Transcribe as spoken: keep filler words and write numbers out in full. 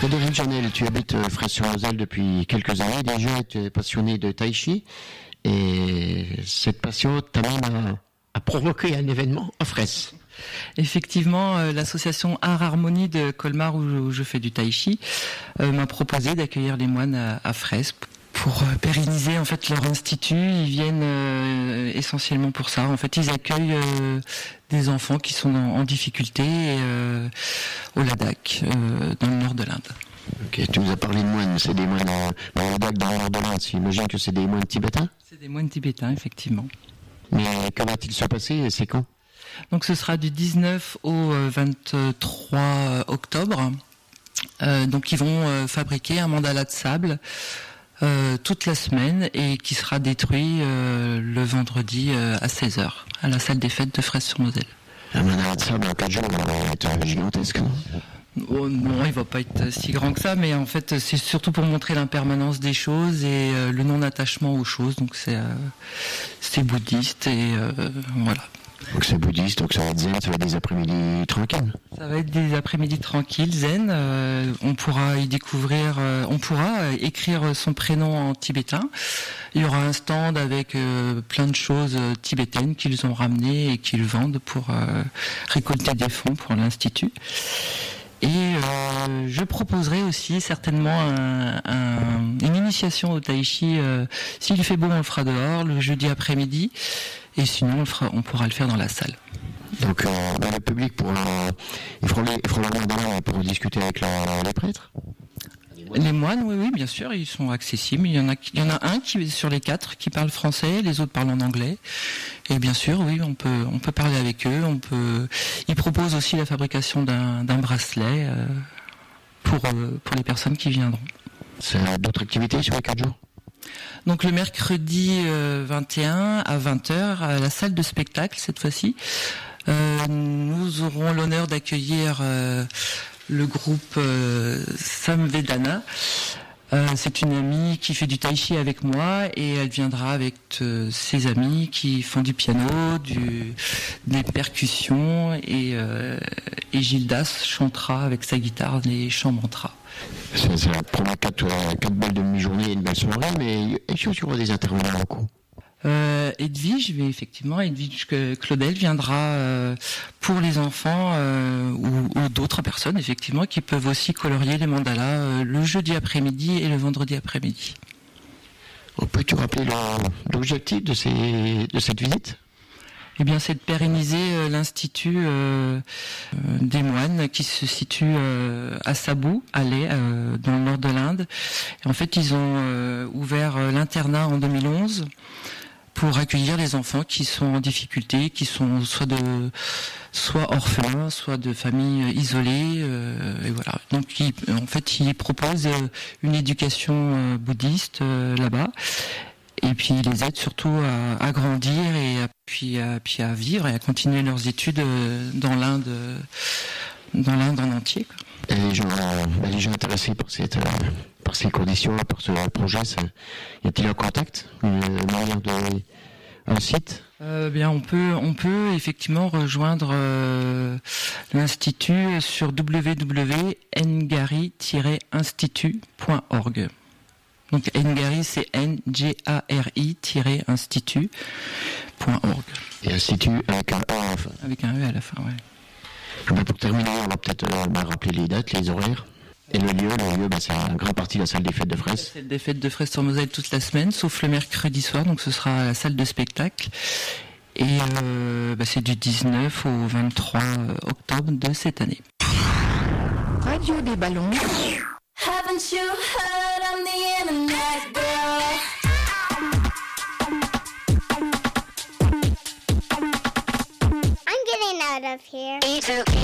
Frédéric Janel, tu habites Fraisse-sur-Moselle depuis quelques années. Déjà, tu es passionné de tai chi. Et cette passion t'amène à, à provoquer un événement à Fraisse. Effectivement, euh, l'association Art Harmonie de Colmar, où je, où je fais du tai chi, euh, m'a proposé d'accueillir les moines à, à Fraisse pour euh, pérenniser en fait leur institut. Ils viennent euh, essentiellement pour ça. En fait, ils accueillent euh, des enfants qui sont en, en difficulté euh, au Ladakh, euh, dans le nord de l'Inde. Ok, tu nous as parlé de moines. C'est des moines euh, dans le Ladakh, dans le nord de l'Inde. J'imagine que c'est des moines tibétains. C'est des moines tibétains, effectivement. Mais que va-t-il se passer et c'est quand ? Donc ce sera du dix-neuf au vingt-trois octobre. Euh, donc ils vont euh, fabriquer un mandala de sable euh, toute la semaine et qui sera détruit euh, le vendredi euh, à seize heures à la salle des fêtes de Fraisse-sur-Moselle. Un mandala de sable en quatre jours, va être gigantesque, non ? Oh, non, il va pas être si grand que ça, mais en fait c'est surtout pour montrer l'impermanence des choses et euh, le non-attachement aux choses. Donc c'est, euh, c'est bouddhiste et euh, voilà. Donc c'est bouddhiste, donc ça va être zen, ça va être des après-midi tranquilles. Ça va être des après-midi tranquilles, zen. Euh, on pourra y découvrir, euh, on pourra écrire son prénom en tibétain. Il y aura un stand avec euh, plein de choses tibétaines qu'ils ont ramenées et qu'ils vendent pour euh, récolter des fonds pour l'institut. Et euh, je proposerai aussi certainement un, un, une initiation au tai chi. Euh, s'il fait beau, on le fera dehors le jeudi après-midi. Et sinon, on, le fera, on pourra le faire dans la salle. Donc, euh, bah, le public pourra, il fera le mandala pour discuter avec la, les prêtres. Les moines, oui, oui, bien sûr, ils sont accessibles. Il y en a, il y en a un qui sur les quatre qui parle français, les autres parlent en anglais. Et bien sûr, oui, on peut, on peut parler avec eux. On peut. Ils proposent aussi la fabrication d'un, d'un bracelet euh, pour euh, pour les personnes qui viendront. C'est d'autres activités sur les quatre jours. Donc le mercredi euh, vingt et un à vingt heures à la salle de spectacle cette fois-ci, euh, nous aurons l'honneur d'accueillir euh, le groupe euh, Samvedana. Euh, c'est une amie qui fait du tai chi avec moi et elle viendra avec euh, ses amis qui font du piano, du, des percussions et, euh, et Gildas chantera avec sa guitare les chants mantras. C'est, c'est la première quatre, quatre belles demi-journées et une belle soirée, mais est-ce qu'il y aura des intervenants locaux ? Euh, Edwige, mais effectivement, Edwige Claudel viendra euh, pour les enfants euh, ou, ou d'autres personnes, effectivement, qui peuvent aussi colorier les mandalas euh, le jeudi après-midi et le vendredi après-midi. Peux-tu rappeler l'objectif de, ces, de cette visite ? Eh bien, c'est de pérenniser euh, l'institut euh, euh, des moines qui se situe euh, à Sabou, à Leh, euh, dans le nord de l'Inde. Et en fait, ils ont euh, ouvert euh, l'internat en deux mille onze pour accueillir les enfants qui sont en difficulté, qui sont soit de soit orphelins, soit de familles isolées. Euh, et voilà. Donc, ils, en fait, ils proposent une éducation euh, bouddhiste euh, là-bas. Et puis ils les aident surtout à, à grandir et à, puis, à, puis à vivre et à continuer leurs études dans l'Inde, dans l'Inde en entier, quoi. Et les gens, euh, les gens intéressés par cette, euh, par ces conditions, par ce projet, ça, y a-t-il un contact, une manière de, un site ? Euh, bien, on peut, on peut effectivement rejoindre euh, l'institut sur w w w point ngari tiret institut point org. Donc Ngari, c'est N G A R I-institut point org. Et institut avec un E à la fin. Avec un E à la fin, ouais. Ben pour terminer, on va peut-être euh, ben rappeler les dates, les horaires. Et le lieu, le lieu, ben c'est en grande partie la salle des fêtes de Fraisse. La salle des fêtes de Fraisse-sur-Moselle toute la semaine, sauf le mercredi soir, donc ce sera à la salle de spectacle. Et euh, ben c'est du dix-neuf au vingt-trois octobre de cette année. Radio des ballons. Haven't you heard I'm the internet girl? I'm getting out of here.